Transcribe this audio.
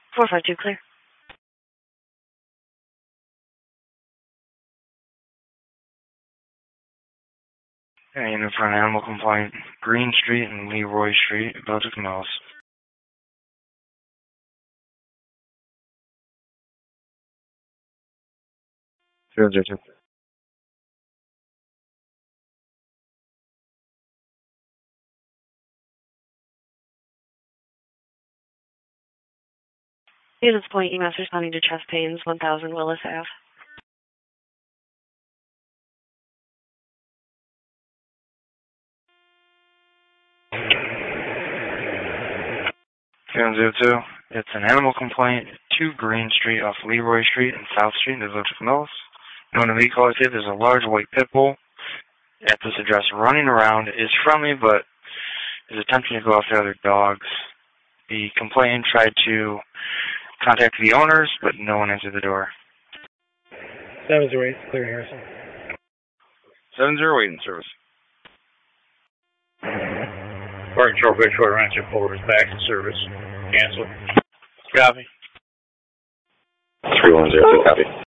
452 clear. And in front of animal complaint, Green Street and Leroy Street, Village of Mills. 002. Units Point, EMS responding to chest pains, 1000 Willis Ave. 002. It's an animal complaint, 2 Green Street off Leroy Street and South Street in the Village of Mills. Known to me, call there's a large white pit bull at this address running around, is friendly, but is attempting to go after other dogs. The complainant tried to contact the owners, but no one answered the door. 708, clear Harrison. 708 in service. Park Control Victoria Rancher Puller is back in service. Cancel. Copy. 3102, copy.